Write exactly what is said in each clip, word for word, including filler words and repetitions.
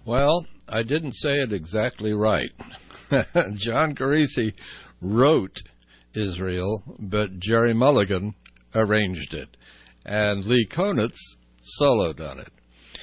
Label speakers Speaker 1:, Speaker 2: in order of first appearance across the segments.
Speaker 1: Well, I didn't say it exactly right. John Carisi wrote Israel, but Jerry Mulligan arranged it, and Lee Konitz soloed on it.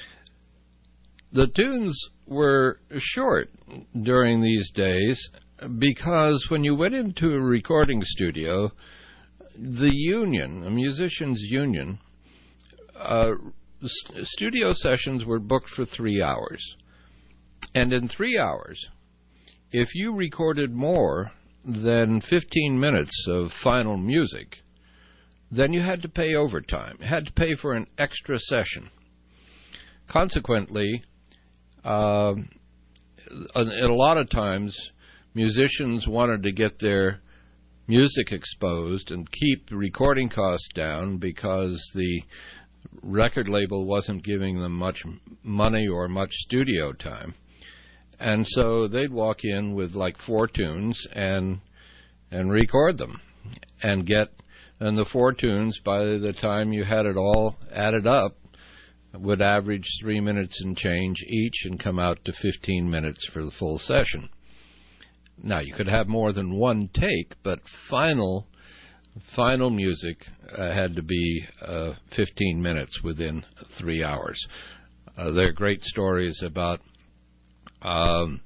Speaker 1: The tunes were short during these days because when you went into a recording studio, the union, a musician's union, uh, st- studio sessions were booked for three hours. And in three hours, if you recorded more than fifteen minutes of final music, then you had to pay overtime. You had to pay for an extra session. Consequently, uh, a, a lot of times, musicians wanted to get their music exposed and keep recording costs down because the record label wasn't giving them much money or much studio time. And so they'd walk in with like four tunes and and record them and get, and the four tunes, by the time you had it all added up, would average three minutes and change each and come out to fifteen minutes for the full session. Now, you could have more than one take, but final final music uh, had to be uh, fifteen minutes within three hours. Uh, there are great stories about Um,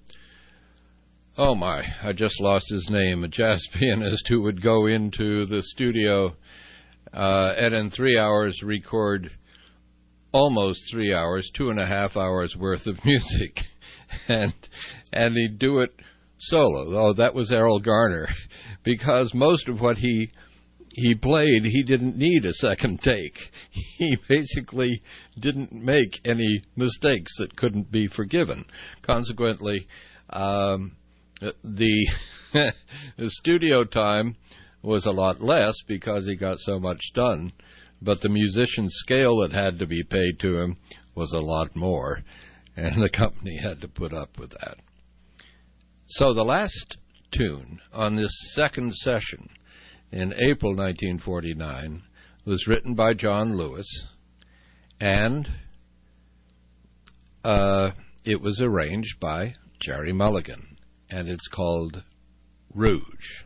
Speaker 1: oh my, I just lost his name, a jazz pianist who would go into the studio uh, and in three hours record almost three hours, two and a half hours worth of music. and and he'd do it solo. Oh, that was Errol Garner, because most of what he he played, he didn't need a second take. He basically didn't make any mistakes that couldn't be forgiven. Consequently, um, the, the studio time was a lot less because he got so much done, but the musician's scale that had to be paid to him was a lot more, and the company had to put up with that. So the last tune on this second session in April nineteen forty-nine was written by John Lewis, and uh, it was arranged by Jerry Mulligan, and it's called Rouge.